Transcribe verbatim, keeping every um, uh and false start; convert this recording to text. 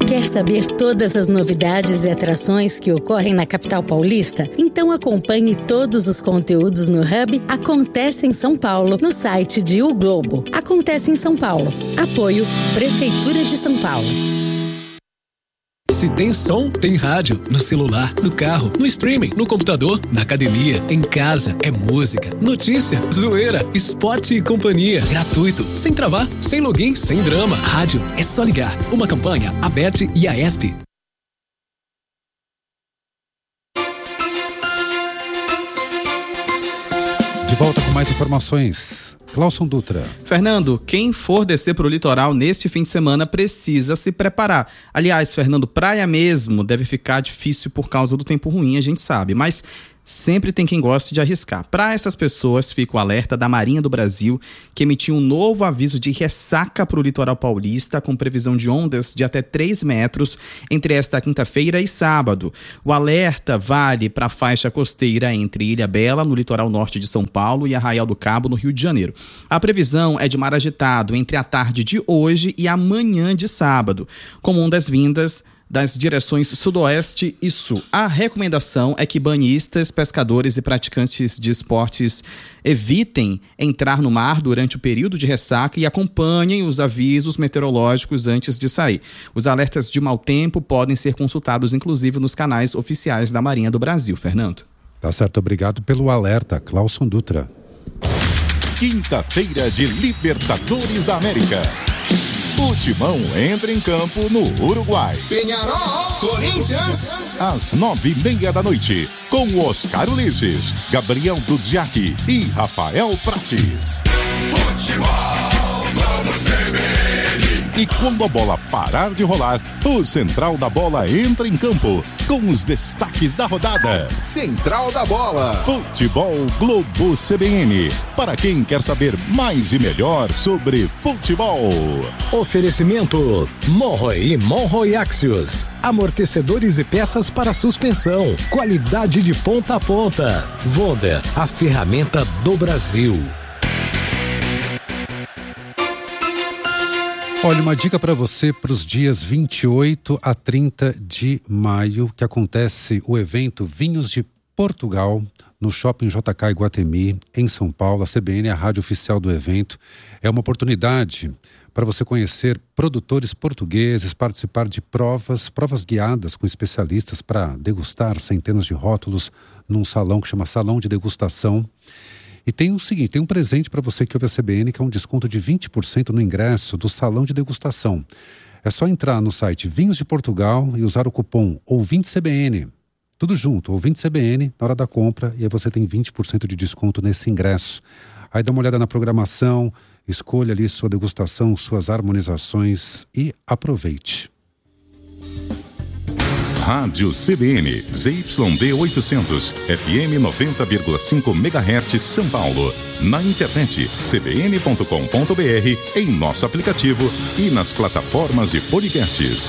Quer saber todas as novidades e atrações que ocorrem na capital paulista? Então acompanhe todos os conteúdos no Hub Acontece em São Paulo, no site de O Globo. Acontece em São Paulo. Apoio Prefeitura de São Paulo. Se tem som, tem rádio. No celular, no carro, no streaming, no computador, na academia, em casa. É música, notícia, zoeira, esporte e companhia. Gratuito, sem travar, sem login, sem drama. Rádio é só ligar. Uma campanha, a B E T e a E S P. De volta com mais informações. Clauson Dutra. Fernando, quem for descer para o litoral neste fim de semana precisa se preparar. Aliás, Fernando, praia mesmo deve ficar difícil por causa do tempo ruim, a gente sabe, mas sempre tem quem goste de arriscar. Para essas pessoas, fica o alerta da Marinha do Brasil, que emitiu um novo aviso de ressaca para o litoral paulista, com previsão de ondas de até três metros entre esta quinta-feira e sábado. O alerta vale para a faixa costeira entre Ilha Bela, no litoral norte de São Paulo, e Arraial do Cabo, no Rio de Janeiro. A previsão é de mar agitado entre a tarde de hoje e amanhã de sábado, com ondas vindas das direções sudoeste e sul. A recomendação é que banhistas, pescadores e praticantes de esportes evitem entrar no mar durante o período de ressaca e acompanhem os avisos meteorológicos antes de sair. Os alertas de mau tempo podem ser consultados, inclusive, nos canais oficiais da Marinha do Brasil. Fernando. Tá certo, obrigado pelo alerta, Clauson Dutra. Quinta-feira de Libertadores da América. O Timão entra em campo no Uruguai. Peñarol, Corinthians. Às nove e meia da noite, com Oscar Ulisses, Gabriel Dudziak e Rafael Prates. Futebol, vamos C B N. E quando a bola parar de rolar, o Central da Bola entra em campo com os destaques da rodada. Central da Bola. Futebol Globo C B N. Para quem quer saber mais e melhor sobre futebol. Oferecimento Monroe e Monroe Axios. Amortecedores e peças para suspensão. Qualidade de ponta a ponta. Wonder, a ferramenta do Brasil. Olha, uma dica para você para os dias vinte e oito a trinta de maio, que acontece o evento Vinhos de Portugal, no Shopping J K Iguatemi, em São Paulo. A C B N é a rádio oficial do evento. É uma oportunidade para você conhecer produtores portugueses, participar de provas, provas guiadas com especialistas para degustar centenas de rótulos num salão que chama Salão de Degustação. E tem o seguinte, tem um presente para você que ouve a C B N, que é um desconto de vinte por cento no ingresso do Salão de Degustação. É só entrar no site Vinhos de Portugal e usar o cupom Ouvinte C B N. Tudo junto, Ouvinte C B N, na hora da compra, e aí você tem vinte por cento de desconto nesse ingresso. Aí dá uma olhada na programação, escolha ali sua degustação, suas harmonizações e aproveite. Rádio C B N, Z Y D oitocentos, F M noventa vírgula cinco megahertz, São Paulo. Na internet, c b n ponto com ponto b r, em nosso aplicativo e nas plataformas de podcasts.